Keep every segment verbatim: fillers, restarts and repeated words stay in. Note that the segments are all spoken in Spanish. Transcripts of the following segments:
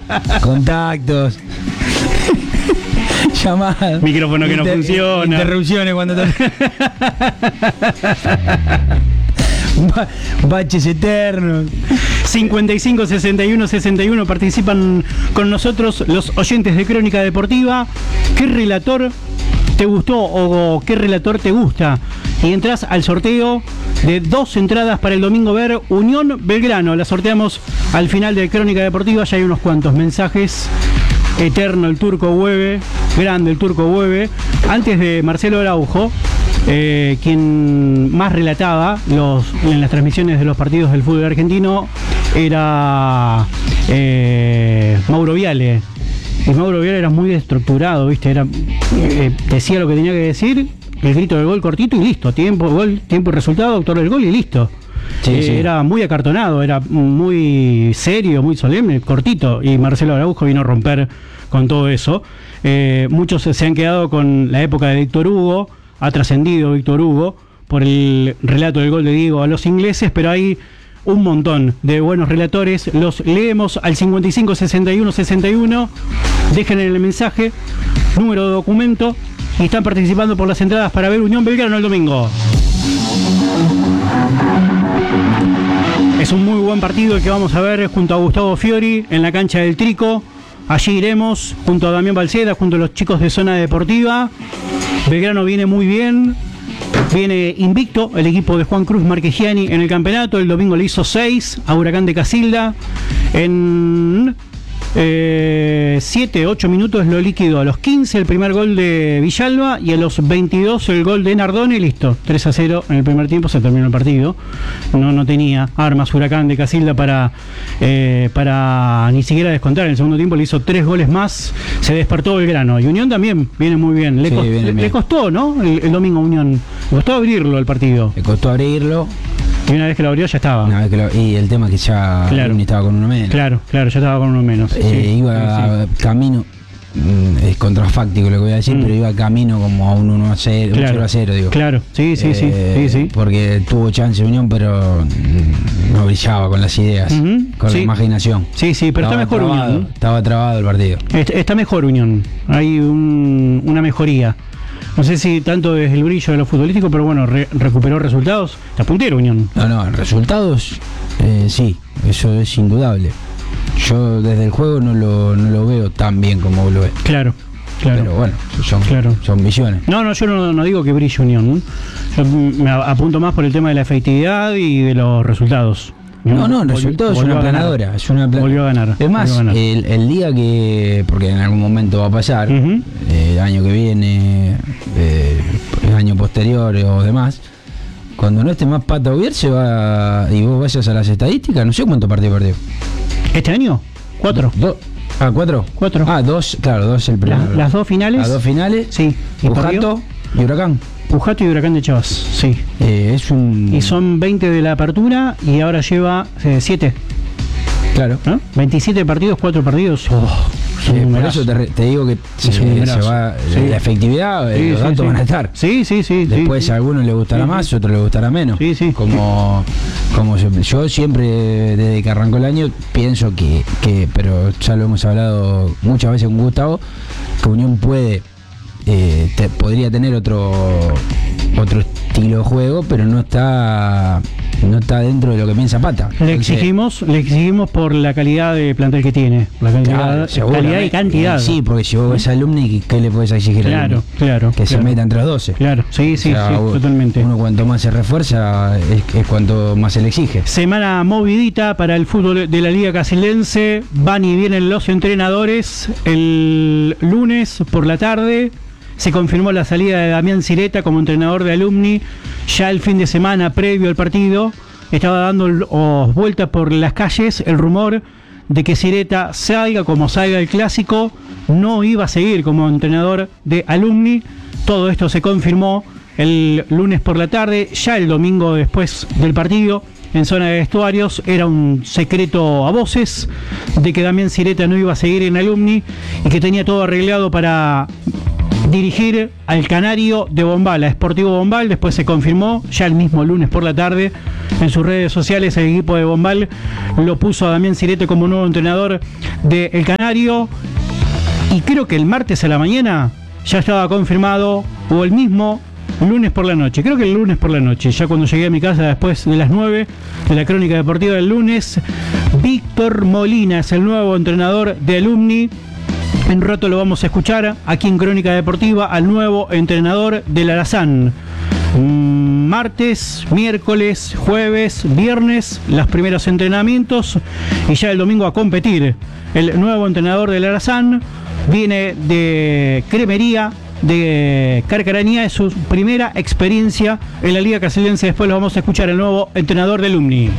Contactos. Llamadas. Micrófono que Inter- no funciona. Interrupciones cuando te... Ba- baches eternos. cincuenta y cinco, sesenta y uno, sesenta y uno participan con nosotros los oyentes de Crónica Deportiva. ¿Qué relator te gustó o qué relator te gusta? Y entras al sorteo de dos entradas para el domingo ver Unión Belgrano. La sorteamos al final de Crónica Deportiva. Ya hay unos cuantos mensajes. Eterno el Turco Hueve, grande el Turco Hueve. Antes de Marcelo Araujo, eh, quien más relataba los, en las transmisiones de los partidos del fútbol argentino era eh, Mauro Viale. Y Mauro Viale era muy estructurado, ¿viste? Era, eh, decía lo que tenía que decir, el grito del gol cortito y listo. Tiempo, gol, tiempo y resultado, autor del gol y listo. Sí, eh, sí. Era muy acartonado, era muy serio, muy solemne, cortito. Y Marcelo Araujo vino a romper con todo eso. Eh, muchos se han quedado con la época de Víctor Hugo, ha trascendido Víctor Hugo por el relato del gol de Diego a los ingleses, pero hay un montón de buenos relatores. Los leemos al cincuenta y cinco, sesenta y uno, sesenta y uno. Dejen en el mensaje número de documento y están participando por las entradas para ver Unión Belgrano el domingo. Es un muy buen partido el que vamos a ver junto a Gustavo Fiori en la cancha del Trico. Allí iremos junto a Damián Balceda, junto a los chicos de Zona Deportiva. Belgrano viene muy bien, viene invicto el equipo de Juan Cruz Marquegiani en el campeonato. El domingo le hizo seis a Huracán de Casilda. En siete, ocho minutos lo líquido. A los quince el primer gol de Villalba y a los veintidós el gol de Nardone. Listo, tres a cero en el primer tiempo, se terminó el partido. No, no tenía armas Huracán de Casilda para, eh, para ni siquiera descontar. En el segundo tiempo le hizo tres goles más. Se despertó Belgrano. Y Unión también viene muy bien. Le, Sí, cost- viene le, bien. le costó, ¿no? El, el domingo a Unión. Le costó abrirlo el partido. Le costó abrirlo. Y una vez que lo abrió ya estaba. Una vez que lo- y el tema que ya Claro. Uni estaba con uno menos. Claro, claro, ya estaba con uno menos. Eh, Sí, iba sí, sí. camino, mm, es contrafáctico lo que voy a decir, Mm. pero iba camino como a un uno a cero, un Claro, cero a cero, digo. Claro, sí, sí, sí, Eh, sí, sí. Porque tuvo chance de Unión, pero mm, no brillaba con las ideas, Ujú, con sí. la imaginación. Sí, sí, pero Estaba está mejor trabado, Unión. Estaba trabado el partido. Est- Está mejor Unión. Hay un- una mejoría. No sé si tanto desde el brillo de lo futbolístico, pero bueno, re- recuperó resultados. Está puntero Unión. No, no, resultados, eh, sí, eso es indudable. Yo desde el juego no lo, no lo veo tan bien como vos lo ves. Claro, claro. Pero bueno, son, Claro. son visiones. No, no, yo no, no digo que brille Unión. Yo me a- apunto más por el tema de la efectividad y de los resultados. No, no, el Volvió- resultado es volvió una a ganar. planadora. Es una plan- Volvió a ganar. Es más, volvió a ganar. el, el día que, porque en algún momento va a pasar, Ujú. eh, el año que viene, eh, el año posterior o demás, cuando no esté más Pato Ovier se va y vos vayas a las estadísticas, no sé cuántos partidos perdió. ¿Este año? Cuatro. Do- ah, cuatro. Cuatro. Ah, dos, claro, dos el Las, primero. las dos finales. Las dos finales. Sí. ¿Y perdió? Pujato y Huracán. Pujato y Huracán de Chavas, sí. Eh, es un. Y son veinte de la apertura y ahora lleva siete. Claro. ¿No? veintisiete partidos, cuatro partidos. Oh, es un Eh, por numerazo. eso te, re- te digo que se, Es un se numerazo. va. Sí. La efectividad, eh, Sí, los sí, datos sí. van a estar. Sí, sí, sí. Después sí, a algunos les gustará Sí, más, sí. a otros les gustará menos. Sí, sí. Como, como yo, yo siempre, desde que arrancó el año, pienso que, que, pero ya lo hemos hablado muchas veces con Gustavo, que Unión puede, eh, te- podría tener otro otro estilo de juego, pero no está no está dentro de lo que piensa Pata. Le Entonces, exigimos, le exigimos por la calidad de plantel que tiene. La calidad, claro, calidad y seguramente. cantidad. Sí, porque si vos ves alumni, ¿qué le puedes exigir al Claro, alumni? claro. Que se claro. meta entre los doce. Claro, sí, sí, O sea, sí, uno- totalmente. Uno cuanto más se refuerza es, es cuanto más se le exige. Semana movidita para el fútbol de la Liga Casildense. Van y vienen los entrenadores. El lunes por la tarde se confirmó la salida de Damián Cireta como entrenador de Alumni. Ya el fin de semana previo al partido estaba dando l- o vueltas por las calles el rumor de que Cireta salga como salga el clásico, no iba a seguir como entrenador de Alumni. Todo esto se confirmó el lunes por la tarde. Ya el domingo después del partido, en zona de vestuarios, era un secreto a voces de que Damián Cireta no iba a seguir en Alumni y que tenía todo arreglado para dirigir al Canario de Bombal, a Sportivo Bombal. Después se confirmó ya el mismo lunes por la tarde en sus redes sociales. El equipo de Bombal lo puso a Damián Cirete como nuevo entrenador del Canario, y creo que el martes a la mañana ya estaba confirmado, o el mismo lunes por la noche, creo que el lunes por la noche, ya cuando llegué a mi casa después de las nueve de la crónica deportiva del lunes. Víctor Molina es el nuevo entrenador de Alumni. En un rato lo vamos a escuchar aquí en Crónica Deportiva al nuevo entrenador del Alazán. Martes, miércoles, jueves, viernes, los primeros entrenamientos, y ya el domingo a competir. El nuevo entrenador del Alazán viene de Cremería, de Carcarañá, es su primera experiencia en la Liga Casildense. Después lo vamos a escuchar, el nuevo entrenador de Alumni.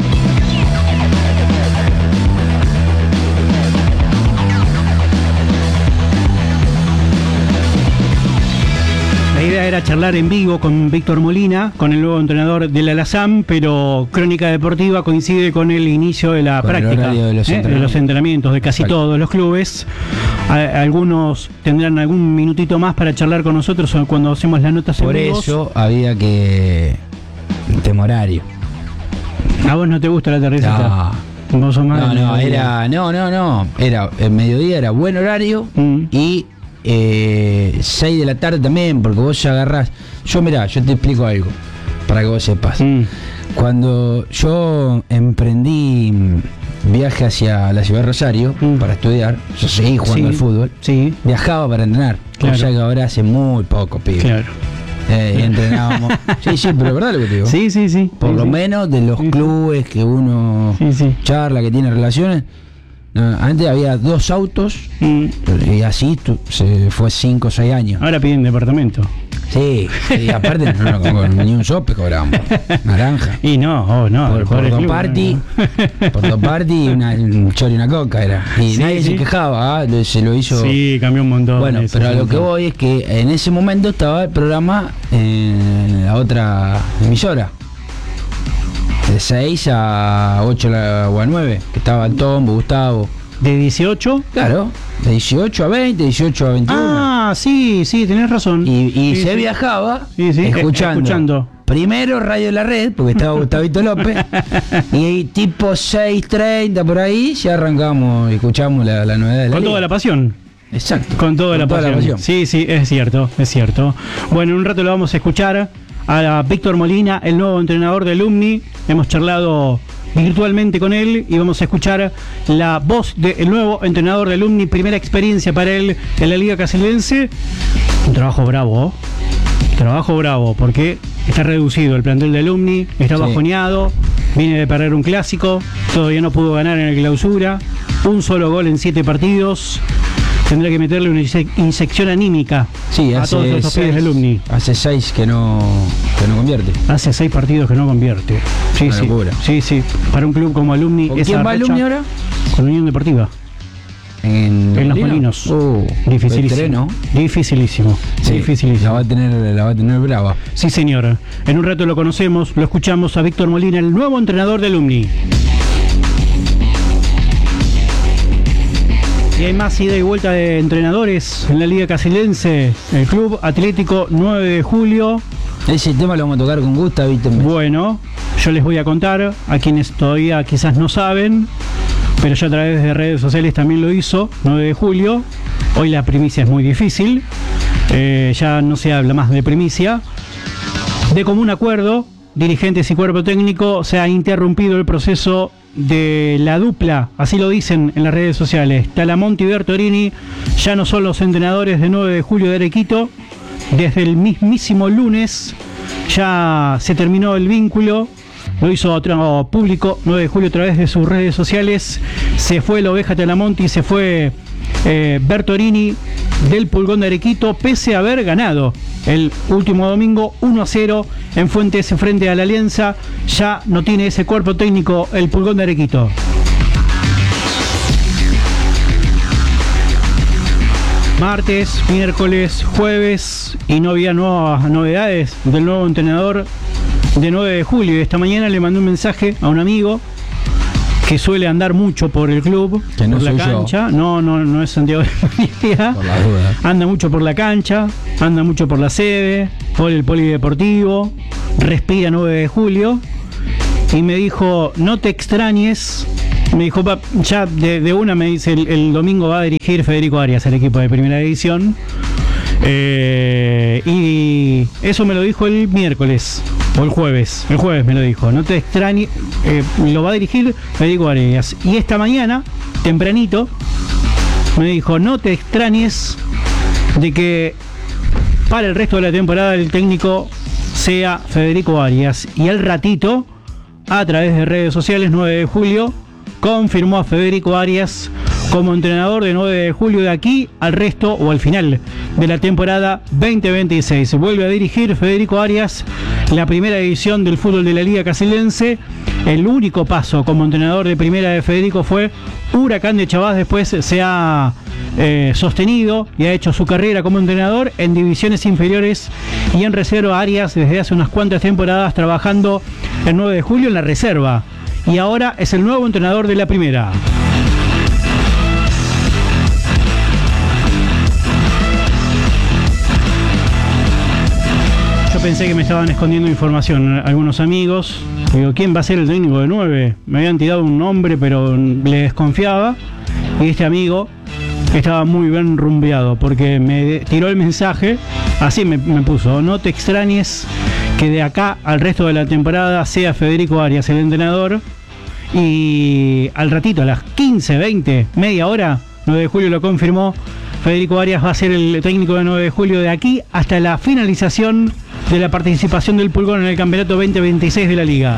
La idea era charlar en vivo con Víctor Molina, con el nuevo entrenador del Alazán, pero Crónica Deportiva coincide con el inicio de la con práctica, de los, ¿eh? de los entrenamientos de casi todos los clubes. A, algunos tendrán algún minutito más para charlar con nosotros cuando hacemos las notas en Por vivos. eso había que... temorario. ¿A vos no te gusta la tardecita? No, ¿Vos sos más no, del no, mediodía? era... No, no, no. Era... El mediodía era buen horario Mm. y... Eh, seis de la tarde también, porque vos ya agarrás. Yo, mirá, yo te explico algo para que vos sepas. Mm. Cuando yo emprendí viaje hacia la ciudad de Rosario Mm. para estudiar, yo seguí jugando Sí. al fútbol, Sí, viajaba para entrenar, Claro. cosa que ahora hace muy poco, pibe. claro. Eh, entrenábamos. Sí, sí, pero es verdad lo que te digo. Sí, sí, sí. Por sí, lo sí. menos de los Sí, sí. clubes que uno Sí, sí. charla, que tiene relaciones. No, antes había dos autos Mm. y así tu- se fue cinco o seis años. Ahora piden departamento. Sí, y aparte no, no, con- ni un sope cobramos. Naranja. Y no, oh, no. Por, el por pobre dos club, party, no. por dos party, una, un chori y una coca era. Y Sí, nadie sí. se quejaba, ¿ah? Lo- se lo hizo. Sí, cambió un montón. Bueno, eso, pero a un lo que montón. voy es que en ese momento estaba el programa en la otra emisora. De seis a ocho la- o a nueve, que estaba el Tombo, Gustavo. De dieciocho. Claro, de dieciocho a veinte, dieciocho a veintiuno. Ah, sí, sí, tenés razón. Y, y Sí, se sí. viajaba Sí, sí, escuchando, escuchando. primero Radio La Red, porque estaba Gustavito López, y ahí tipo seis treinta por ahí ya arrancamos y escuchamos la, la novedad de la Con liga. toda la pasión. Exacto. Con toda, la, pasión. Sí, sí, es cierto, es cierto. Bueno, en un rato lo vamos a escuchar a Víctor Molina, el nuevo entrenador de Alumni. Hemos charlado virtualmente con él y vamos a escuchar la voz del nuevo entrenador de Alumni, primera experiencia para él en la Liga Casildense. Un trabajo bravo, ¿eh? Trabajo bravo, porque está reducido el plantel de Alumni, está Sí. bajoneado, viene de perder un clásico, todavía no pudo ganar en el clausura, un solo gol en siete partidos. Tendrá que meterle una inse- inyección anímica Sí, a hace todos esos pibes de seis, Alumni. hace seis que no, que no convierte. Hace seis partidos que no convierte. Sí, Una sí. locura. Sí, sí. Para un club como Alumni. ¿Con esa quién va racha- Alumni ahora? Con Unión Deportiva. En, En Los Molino. Molinos. Uh, Dificilísimo. veterano. Dificilísimo. Sí, Dificilísimo. La va a tener, la va a tener brava. Sí, señor. En un rato lo conocemos, lo escuchamos a Víctor Molina, el nuevo entrenador de Alumni. Y hay más ida y vuelta de entrenadores en la Liga Casildense. El Club Atlético nueve de julio. Ese tema lo vamos a tocar con Gusta, ¿viste? Bueno, yo les voy a contar a quienes todavía quizás no saben, pero ya a través de redes sociales también lo hizo, nueve de julio. Hoy la primicia es muy difícil, eh, ya no se habla más de primicia. De común acuerdo, dirigentes y cuerpo técnico, se ha interrumpido el proceso de la dupla, así lo dicen en las redes sociales. Talamonte y Bertorini ya no son los entrenadores de nueve de julio de Arequito. Desde el mismísimo lunes ya se terminó el vínculo. Lo hizo otro público, nueve de julio, a través de sus redes sociales. Se fue la oveja Talamonte y se fue eh, Bertorini del Pulgón de Arequito, pese a haber ganado el último domingo uno a cero en Fuentes frente a la Alianza. Ya no tiene ese cuerpo técnico el Pulgón de Arequito. Martes, miércoles, jueves, y no había nuevas novedades del nuevo entrenador de nueve de julio. Y esta mañana le mandé un mensaje a un amigo que suele andar mucho por el club, que no por la soy cancha. Yo. No, no, no es Santiago de Familia. Por la duda. Anda mucho por la cancha, anda mucho por la sede, por el polideportivo, respira nueve de julio. Y me dijo, no te extrañes. Me dijo, pa, ya de, de una me dice, el, el domingo va a dirigir Federico Arias, el equipo de primera división. Eh, y eso me lo dijo el miércoles o el jueves. El jueves me lo dijo, no te extrañes, eh, lo va a dirigir Federico Arias. Y esta mañana, tempranito, me dijo, no te extrañes de que para el resto de la temporada el técnico sea Federico Arias. Y al ratito, a través de redes sociales, nueve de julio, confirmó a Federico Arias como entrenador de nueve de julio de aquí al resto o al final de la temporada veinte veintiséis. Vuelve a dirigir Federico Arias la primera división del fútbol de la Liga Caselense. El único paso como entrenador de primera de Federico fue Huracán de Chavás. Después se ha eh, sostenido y ha hecho su carrera como entrenador en divisiones inferiores y en reserva. Arias desde hace unas cuantas temporadas trabajando el nueve de julio en la reserva. Y ahora es el nuevo entrenador de la primera. Yo pensé que me estaban escondiendo información algunos amigos. Digo, ¿quién va a ser el técnico de nueve? Me habían tirado un nombre, pero le desconfiaba. Y este amigo estaba muy bien rumbeado, porque me tiró el mensaje, así me, me puso, no te extrañes que de acá al resto de la temporada sea Federico Arias el entrenador. Y al ratito, a las quince, veinte, media hora, nueve de julio lo confirmó. Federico Arias va a ser el técnico de nueve de julio de aquí hasta la finalización de la participación del Pulgón en el campeonato veinte veintiséis de la Liga.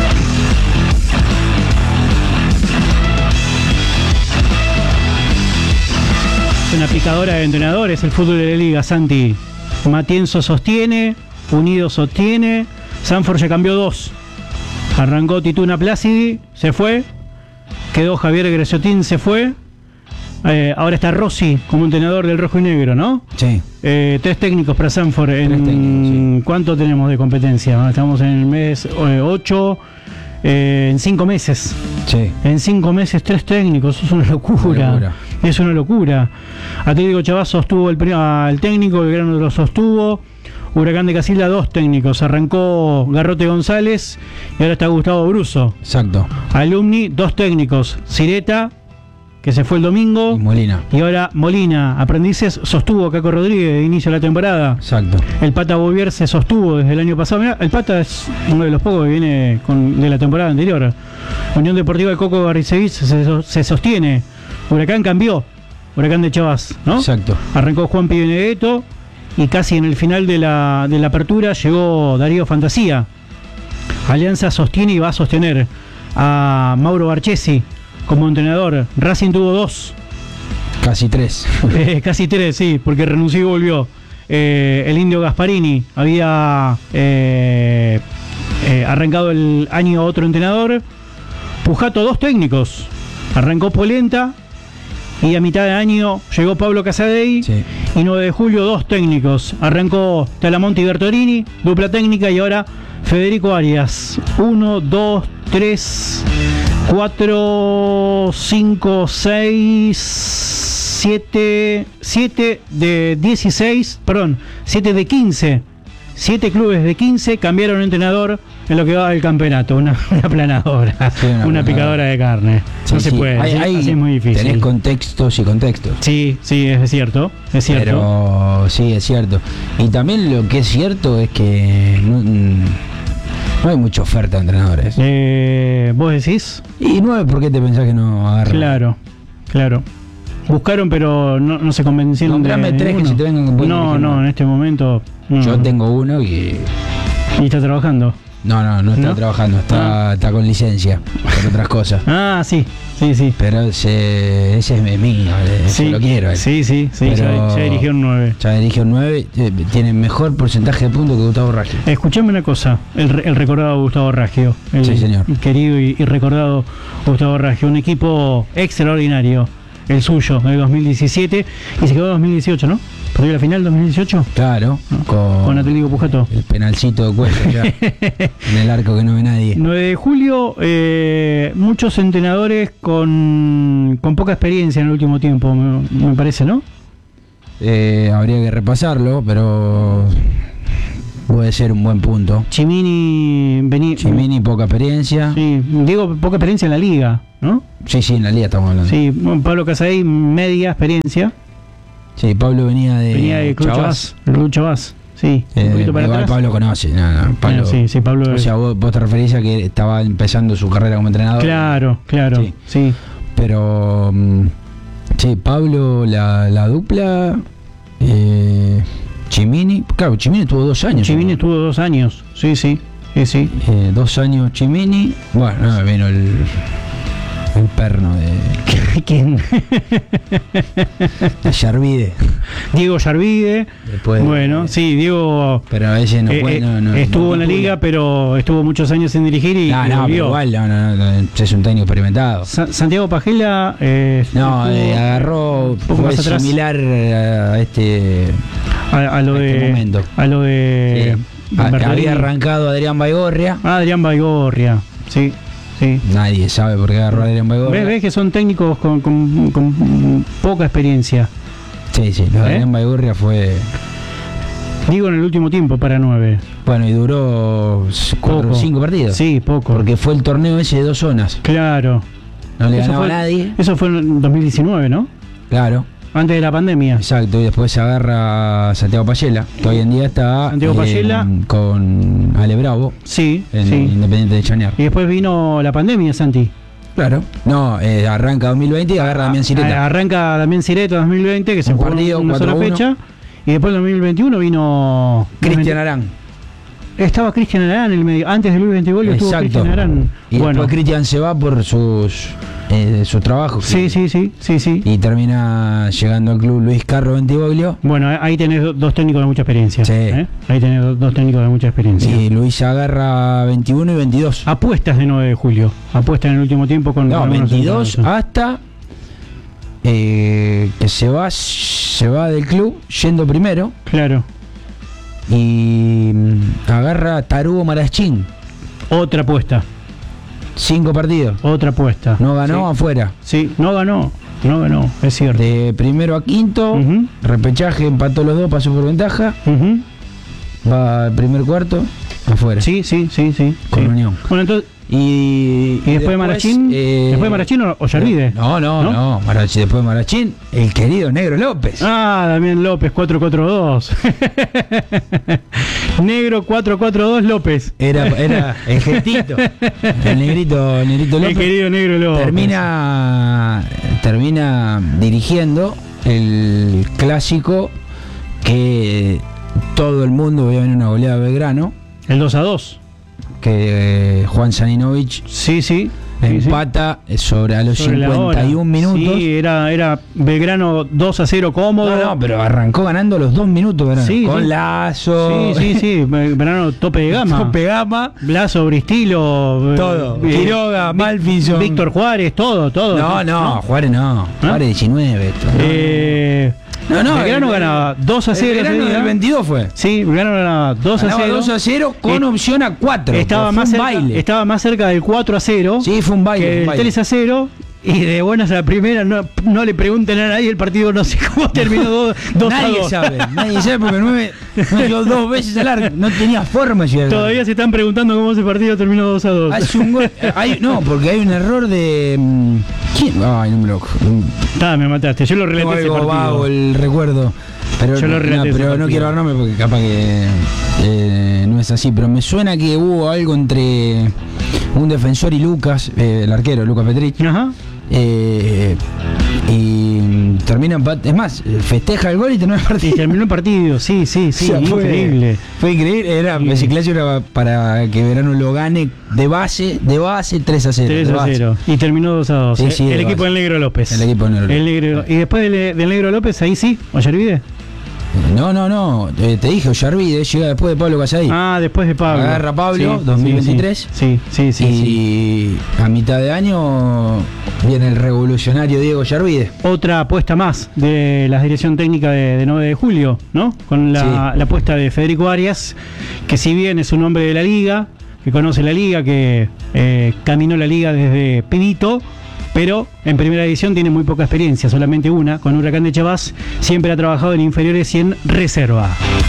Es una picadora de entrenadores el fútbol de la Liga, Santi. Matienzo sostiene, Unido sostiene, Sanford ya cambió dos. Arrancó Tituna Plácidi, se fue. Quedó Javier Gresiotín, se fue. Eh, ahora está Rossi como entrenador del rojo y negro, ¿no? Sí. Eh, tres técnicos para Sanford. En, técnicos, sí. ¿Cuánto tenemos de competencia? Estamos en el mes ocho, eh, en cinco meses. Sí. En cinco meses, tres técnicos. Es una locura. Una locura. Es una locura. Atlético Chavás sostuvo el, el técnico, Belgrano lo sostuvo. Huracán de Casilda, dos técnicos. Arrancó Garrote González y ahora está Gustavo Bruso. Exacto. Alumni, dos técnicos. Cireta, que se fue el domingo. Y Molina. Y ahora Molina. Aprendices sostuvo Caco Rodríguez de inicio de la temporada. Exacto. El Pata Bouvier se sostuvo desde el año pasado. Mirá, el Pata es uno de los pocos que viene con, de la temporada anterior. Unión Deportiva de Coco Garricevich se, se sostiene. Huracán cambió. Huracán de Chavás, ¿no? Exacto. Arrancó Juan Pi Benedetto. Y casi en el final de la, de la apertura llegó Darío Fantasía. Alianza sostiene y va a sostener a Mauro Barchesi como entrenador. Racing tuvo dos. Casi tres. Eh, casi tres, sí, porque renunció y volvió. Eh, el Indio Gasparini había eh, eh, arrancado el año otro entrenador. Pujato, dos técnicos. Arrancó Polenta. Y a mitad de año llegó Pablo Casadei. Sí. Y nueve de julio, dos técnicos. Arrancó Talamonte y Bertolini, dupla técnica. Y ahora Federico Arias. Uno, dos, tres, cuatro, cinco, seis, siete. Siete de dieciséis. Perdón, siete de quince. Siete clubes de quince cambiaron entrenador en lo que va del campeonato. Una, una planadora, sí, una, una picadora de carne. Sí, no se sí. puede, hay, hay, así es muy difícil. Tenés contextos y contextos. Sí, sí, es cierto, es cierto. Pero sí, es cierto. Y también lo que es cierto es que no, no hay mucha oferta de entrenadores. Eh, ¿Vos decís? Y nueve, ¿por qué te pensás que no agarran? Claro, claro. Buscaron, pero no, no se convencieron. Nombrame de tres ninguno. Que se te vengan con No, no, en este momento. No. Yo tengo uno y. ¿Y está trabajando? No, no, no está ¿No? trabajando, está, ah. está con licencia, por otras cosas. Ah, sí, sí, sí. Pero ese, ese es mío, ese sí, lo quiero. Él. Sí, sí, sí, ya, ya dirigió un nueve. Ya dirigió un nueve, tiene mejor porcentaje de puntos que Gustavo Raggio. Escuchame una cosa, el, el recordado Gustavo Raggio. El sí, señor. Querido y, y recordado Gustavo Raggio, un equipo extraordinario. el suyo, de dos mil diecisiete, y se quedó en dos mil dieciocho, ¿no? ¿Perdió la final dos mil dieciocho? Claro, ¿No? con, Con Atlético Pujato. el penalcito de cuello ya, en el arco que no ve nadie. nueve de julio, eh, muchos entrenadores con, con poca experiencia en el último tiempo, me, me parece, ¿no? Eh, habría que repasarlo, pero puede ser un buen punto. Chimini venía. Chimini, poca experiencia. Sí, digo, poca experiencia en la liga, ¿no? Sí, sí, en la liga estamos hablando. Sí, Pablo Casadei, media experiencia. Sí, Pablo venía de, Venía de Club Chavás. El Club Chavás, sí. Eh, un poquito para igual atrás. Pablo conoce. No, no, Pablo, Ah, sí, sí, Pablo. O sea, vos, vos te referís a que estaba empezando su carrera como entrenador. Claro, claro, Sí. sí. Pero, mm, sí, Pablo, la, la dupla. Eh, Chimini, claro, Chimini tuvo dos años. Chimini ¿no? estuvo dos años, sí, sí, sí, sí. Eh, dos años Chimini. Bueno, no, vino el, el perno de, ¿Quién? de Yarvide. Diego Yarvide. Después, Bueno, sí, Diego Pero a veces no eh, puede. eh, no, no, estuvo no en la pudo. liga, pero estuvo muchos años sin dirigir y, No, y no, pero volvió. igual, no, no, no, es un técnico experimentado. Sa- Santiago Pagela eh, No, estuvo eh, agarró, poco fue más atrás. similar a este. a, a lo a de este momento. a lo de Sí. A- Bertolini. había arrancado Adrián Baigorria. Ah, Adrián Baigorria, sí, sí. Nadie sabe por qué agarró a Adrián Baigorria. ¿Ves, ves que son técnicos con, con- con poca experiencia? Sí, sí, lo de ¿Eh? Adrián Baigorria fue. Digo en el último tiempo para nueve. Bueno, y duró cuatro o Poco. cinco partidos. Sí, poco. Porque fue el torneo ese de dos zonas. Claro. No le Eso ganaba fue, a nadie. Eso fue en dos mil diecinueve, ¿no? Claro, Antes de la pandemia. exacto. Y después se agarra a Santiago Payela, que hoy en día está Santiago Payela. con Ale Bravo Sí, en sí. Independiente de Chañar. Y después vino la pandemia, Santi. Claro. No, eh, arranca dos mil veinte y agarra a Damián Ah, Cireta. arranca Damián Cireta dos mil veinte, que se Un jugó partido, una sola cuatro a uno. fecha. Y después en dos mil veintiuno vino Cristian Arán. Estaba Cristian Arán en el medio. Antes de Luis Ventigolio estuvo Exacto. Cristian Arán. Y Bueno, después Cristian se va por sus eh, sus trabajos. sí, sí, sí, sí, sí. Y termina llegando al club Luis Carlos Ventivoglio. Bueno, ahí tenés do- dos técnicos de mucha experiencia. Sí. ¿eh? Ahí tenés do- dos técnicos de mucha experiencia. Y Luis agarra veintiuno y veintidós. Apuestas de nueve de julio. Apuestas en el último tiempo con No, con algunos veintidós entrenadores. hasta eh, que se va se va del club yendo primero Claro. y mm, agarra a Tarugo Marachín. Otra apuesta. Cinco partidos. Otra apuesta. No ganó afuera. Sí, no ganó. No ganó, es cierto. De primero a quinto, Ujú. repechaje, empató los dos, pasó por ventaja. Ujú. Va al primer cuarto, afuera. Sí, sí, sí, sí. Con sí. Unión. Bueno, entonces, Y, ¿y después de Marachín? eh, ¿Después de Marachín o, o Yarvide? No, no, ¿No? no, Marachín, después de Marachín, el querido Negro López. Ah, Damián López, cuatro cuatro dos. Negro cuatro cuatro dos López. Era, era el gestito. El negrito, el negrito El López. querido Negro López. Termina, termina dirigiendo el clásico que todo el mundo veía en una goleada de Belgrano, El dos a dos. que eh, Juan Saninovich Sí, sí. sí, sí. empata sobre a los Sobre la cincuenta y un hora. minutos. Sí, era, era Belgrano dos a cero cómodo. No, no, pero arrancó ganando los dos minutos, Belgrano. Sí, con sí. Lazo. Sí, sí, sí. Belgrano tope de gama. Tope gama. Lazo, Bristilo. eh, Todo. eh, Quiroga, Vic- Malfinson. Víctor Juárez, todo, todo. No, no, Juárez no. Juárez diecinueve. Esto, no. Eh, No, no, Belgrano el- ganaba dos a cero. El ese verano día. del veintidós fue. Sí, Belgrano ganaba dos a Ganaba cero. dos a cero con Eh, opción a cuatro. Estaba Fue más, un cerca, baile. estaba más cerca del cuatro a cero Sí, fue un baile. que fue un el baile. tres a cero. Y de buenas a la primera, no, no le pregunten a nadie el partido, no sé cómo terminó dos a Nadie dos. sabe, nadie sabe porque nueve no llegó dos veces al arco. No tenía forma de llegar. al Todavía arco. se están preguntando cómo ese partido terminó dos a dos. Hace un gol. Hay, no, porque hay un error de. mm, ¿Quién? Ay, no me lo. Ah, me mataste, yo lo relaté Tengo ese algo partido. vago el recuerdo. Pero, Yo lo no, relaté ese pero no partido. quiero dar nombre porque capaz que eh, no es así. Pero me suena que hubo algo entre un defensor y Lucas, eh, el arquero, Lucas Petrich. Ajá. Eh, y termina empate. Es más, festeja el gol y termina el Y partido. terminó el partido, sí, sí, sí, O sea, fue- increíble. Fue increíble. Era, Sí. ese clásico era para que Verano lo gane de base, de base tres a cero. tres de a base. cero. Y terminó dos a dos. Sí, sí, el de equipo base. del Negro López. El equipo del Negro El López. Negro- y después del, del Negro López, ahí sí, Ollarvide. No, no, no, eh, te dije, Ollarvide llega después de Pablo Casadí. Ah, después de Pablo. Agarra Pablo, Sí, dos mil veintitrés. Sí, sí, sí. y sí. a mitad de año viene el revolucionario Diego Ollarvide. Otra apuesta más de la dirección técnica de, de nueve de julio, ¿no? Con la, Sí. la apuesta de Federico Arias, que si bien es un hombre de la liga, que conoce la liga, que eh, caminó la liga desde pibito, pero en primera división tiene muy poca experiencia, solamente una, con Huracán de Chavás, siempre ha trabajado en inferiores y en reserva.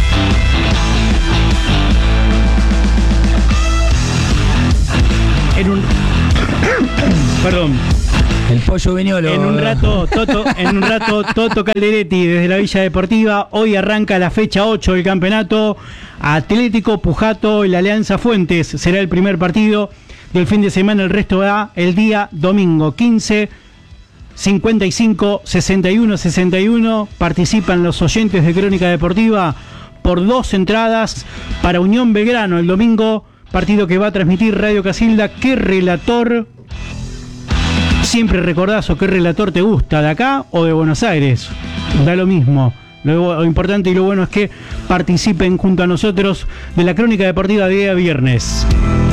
En un... Perdón. El pollo Viñolo. En un rato, Toto, en un rato, Toto Calderetti desde la Villa Deportiva. Hoy arranca la fecha ocho del campeonato. Atlético Pujato y la Alianza Fuentes será el primer partido del fin de semana. El resto va el día domingo quince, cincuenta y cinco, sesenta y uno, sesenta y uno. Participan los oyentes de Crónica Deportiva por dos entradas para Unión Belgrano el domingo. Partido que va a transmitir Radio Casilda. ¿Qué relator? Siempre recordás o qué relator te gusta, de acá o de Buenos Aires. Da lo mismo. Lo, lo importante y lo bueno es que participen junto a nosotros de la Crónica Deportiva de día viernes.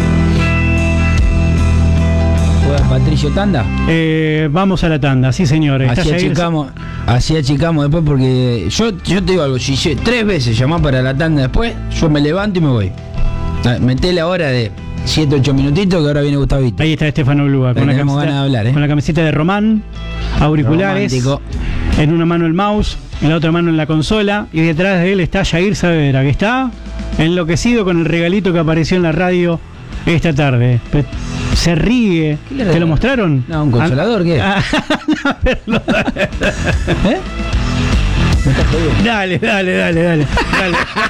¿Juega Patricio Tanda? Eh, vamos a la tanda, sí señores. Así achicamos, así achicamos después porque yo, yo te digo algo, si yo, tres veces llamás para la tanda después, yo me levanto y me voy. Meté la hora de siete, ocho minutitos que ahora viene Gustavito. Ahí está Estefano Blúa con, Tenemos ganas de hablar, ¿eh? con la camiseta de Román, auriculares, Romántico. En una mano el mouse, en la otra mano en la consola, y detrás de él está Jair Saavedra, que está enloquecido con el regalito que apareció en la radio esta tarde. Se ríe. ¿Te lo mostraron? No, un consolador, ¿qué? A verlo. ¿Eh? ¿Me estás jodiendo? Dale, dale, dale, dale. dale.